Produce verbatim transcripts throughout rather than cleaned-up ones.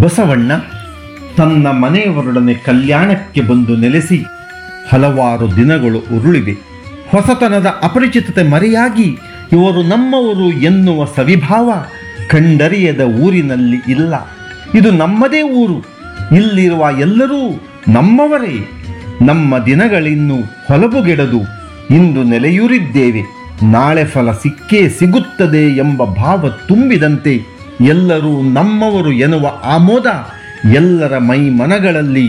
ಬಸವಣ್ಣ ತನ್ನ ಮನೆಯವರೊಡನೆ ಕಲ್ಯಾಣಕ್ಕೆ ಬಂದು ನೆಲೆಸಿ ಹಲವಾರು ದಿನಗಳು ಉರುಳಿವೆ. ಹೊಸತನದ ಅಪರಿಚಿತತೆ ಮರೆಯಾಗಿ ಇವರು ನಮ್ಮವರು ಎನ್ನುವ ಸವಿಭಾವ ಕಂಡರಿಯದ ಊರಿನಲ್ಲಿ ಇಲ್ಲ. ಇದು ನಮ್ಮದೇ ಊರು, ಇಲ್ಲಿರುವ ಎಲ್ಲರೂ ನಮ್ಮವರೇ. ನಮ್ಮ ದಿನಗಳಿನ್ನು ಹೊಲಬುಗೆಡದು, ಇಂದು ನೆಲೆಯೂರಿದ್ದೇವೆ, ನಾಳೆ ಫಲ ಸಿಕ್ಕೇ ಸಿಗುತ್ತದೆ ಎಂಬ ಭಾವ ತುಂಬಿದಂತೆ ಎಲ್ಲರೂ ನಮ್ಮವರು ಎನ್ನುವ ಆಮೋದ ಎಲ್ಲರ ಮೈ ಮನಗಳಲ್ಲಿ.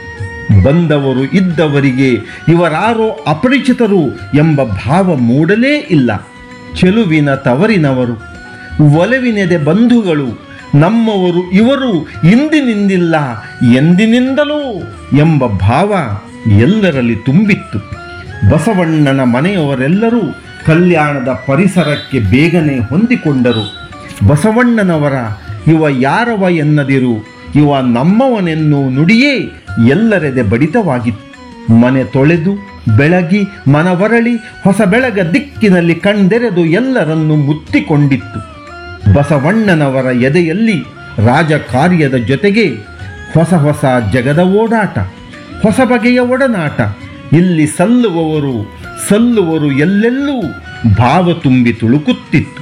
ಬಂದವರು ಇದ್ದವರಿಗೆ ಇವರಾರೋ ಅಪರಿಚಿತರು ಎಂಬ ಭಾವ ಮೂಡಲೇ ಇಲ್ಲ. ಚೆಲುವಿನ ತವರಿನವರು, ಒಲವಿನೆದೆ ಬಂಧುಗಳು, ನಮ್ಮವರು ಇವರು ಇಂದಿನಿಂದಿಲ್ಲ ಎಂದಿನಿಂದಲೂ ಎಂಬ ಭಾವ ಎಲ್ಲರಲ್ಲಿ ತುಂಬಿತ್ತು. ಬಸವಣ್ಣನ ಮನೆಯವರೆಲ್ಲರೂ ಕಲ್ಯಾಣದ ಪರಿಸರಕ್ಕೆ ಬೇಗನೆ ಹೊಂದಿಕೊಂಡರು. ಬಸವಣ್ಣನವರ ಇವ ಯಾರವ ಎನ್ನದಿರು, ಇವ ನಮ್ಮವನೆನ್ನು ನುಡಿಯೇ ಎಲ್ಲರೆದೆ ಬಡಿತವಾಗಿತ್ತು. ಮನೆ ತೊಳೆದು ಬೆಳಗಿ ಮನವರಳಿ ಹೊಸ ಬೆಳಗ ದಿಕ್ಕಿನಲ್ಲಿ ಕಣ್ದೆರೆದು ಎಲ್ಲರನ್ನು ಮುತ್ತಿಕೊಂಡಿತ್ತು. ಬಸವಣ್ಣನವರ ಎದೆಯಲ್ಲಿ ರಾಜಕಾರ್ಯದ ಜೊತೆಗೆ ಹೊಸ ಹೊಸ ಜಗದ ಓಡಾಟ, ಹೊಸ ಬಗೆಯ ಒಡನಾಟ. ಇಲ್ಲಿ ಸಲ್ಲುವವರು ಸಲ್ಲುವರು ಎಲ್ಲೆಲ್ಲೂ ಭಾವ ತುಂಬಿ ತುಳುಕುತ್ತಿತ್ತು.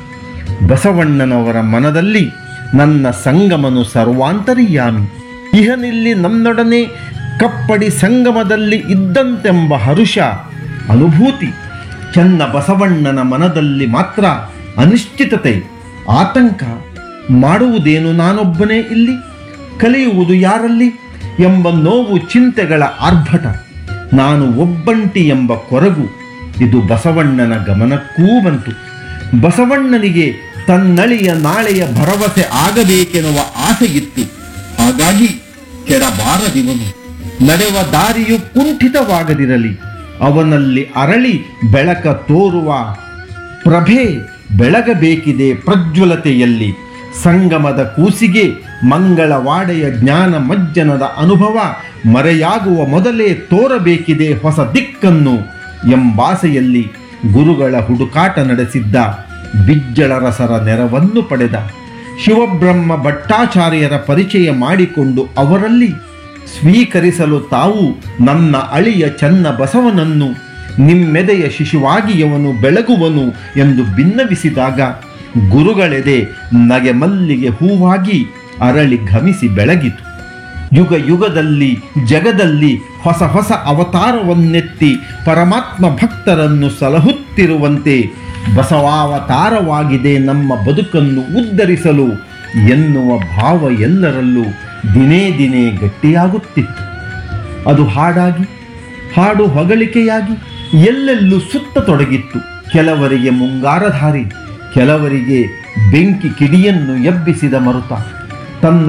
ಬಸವಣ್ಣನವರ ಮನದಲ್ಲಿ ನನ್ನ ಸಂಗಮನು ಸರ್ವಾಂತರ್ಯಾಮಿ, ಇಹನಿಲ್ಲಿ ನನ್ನೊಡನೆ ಕಪ್ಪಡಿ ಸಂಗಮದಲ್ಲಿ ಇದ್ದಂತೆಂಬ ಹರುಷ ಅನುಭೂತಿ. ಚೆನ್ನ ಬಸವಣ್ಣನ ಮನದಲ್ಲಿ ಮಾತ್ರ ಅನಿಶ್ಚಿತತೆ, ಆತಂಕ. ಮಾಡುವುದೇನು ನಾನೊಬ್ಬನೇ ಇಲ್ಲಿ, ಕಲಿಯುವುದು ಯಾರಲ್ಲಿ ಎಂಬ ನೋವು ಚಿಂತೆಗಳ ಆರ್ಭಟ, ನಾನು ಒಬ್ಬಂಟಿ ಎಂಬ ಕೊರಗು. ಇದು ಬಸವಣ್ಣನ ಗಮನಕ್ಕೂ ಬಂತು. ಬಸವಣ್ಣನಿಗೆ ತನ್ನಳಿಯ ನಾಳೆಯ ಭರವಸೆ ಆಗಬೇಕೆನ್ನುವ ಆಸೆಯಿತ್ತು. ಹಾಗಾಗಿ ಕೆಡಬಾರದಿವನು, ನಡೆವ ದಾರಿಯು ಕುಂಠಿತವಾಗದಿರಲಿ, ಅವನಲ್ಲಿ ಅರಳಿ ಬೆಳಕ ತೋರುವ ಪ್ರಭೆ ಬೆಳಗಬೇಕಿದೆ ಪ್ರಜ್ವಲತೆಯಲ್ಲಿ. ಸಂಗಮದ ಕೂಸಿಗೆ ಮಂಗಳವಾಡೆಯ ಜ್ಞಾನ ಮಜ್ಜನದ ಅನುಭವ ಮರೆಯಾಗುವ ಮೊದಲೇ ತೋರಬೇಕಿದೆ ಹೊಸ ದಿಕ್ಕನ್ನು ಎಂಬಾಸೆಯಲ್ಲಿ ಗುರುಗಳ ಹುಡುಕಾಟ ನಡೆಸಿದ್ದ. ಬಿಜ್ಜಳರಸರ ನೆರವನ್ನು ಪಡೆದ. ಶಿವಬ್ರಹ್ಮ ಭಟ್ಟಾಚಾರ್ಯರ ಪರಿಚಯ ಮಾಡಿಕೊಂಡು ಅವರಲ್ಲಿ ಸ್ವೀಕರಿಸಲು ತಾವು ನನ್ನ ಅಳಿಯ ಚನ್ನ ಬಸವನನ್ನು ನಿಮ್ಮೆದೆಯ ಶಿಶುವಾಗಿಯವನು ಬೆಳಗುವನು ಎಂದು ಭಿನ್ನವಿಸಿದಾಗ ಗುರುಗಳೆದೆ ನಗೆ ಮಲ್ಲಿಗೆ ಹೂವಾಗಿ ಅರಳಿ ಘಮಿಸಿ ಬೆಳಗಿತು. ಯುಗ ಯುಗದಲ್ಲಿ ಜಗದಲ್ಲಿ ಹೊಸ ಹೊಸ ಅವತಾರವನ್ನೆತ್ತಿ ಪರಮಾತ್ಮ ಭಕ್ತರನ್ನು ಸಲಹುತ್ತಿರುವಂತೆ ಬಸವಾವತಾರವಾಗಿದೆ ನಮ್ಮ ಬದುಕನ್ನು ಉದ್ಧರಿಸಲು ಎನ್ನುವ ಭಾವ ಎಲ್ಲರಲ್ಲೂ ದಿನೇ ದಿನೇ ಗಟ್ಟಿಯಾಗುತ್ತಿತ್ತು. ಅದು ಹಾಡಾಗಿ, ಹಾಡು ಹೊಗಳಿಕೆಯಾಗಿ ಎಲ್ಲೆಲ್ಲೂ ಸುತ್ತತೊಡಗಿತ್ತು. ಕೆಲವರಿಗೆ ಮುಂಗಾರಧಾರಿ, ಕೆಲವರಿಗೆ ಬೆಂಕಿ ಕಿಡಿಯನ್ನು ಎಬ್ಬಿಸಿದ ಮರುತ. ತನ್ನ